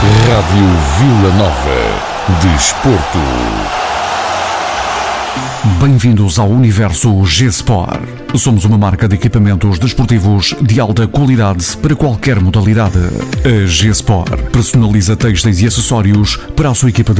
Rádio Vila Nova de Desporto. Bem-vindos ao universo G-Sport. Somos uma marca de equipamentos desportivos de alta qualidade para qualquer modalidade. A G-Sport personaliza têxteis e acessórios para a sua equipa de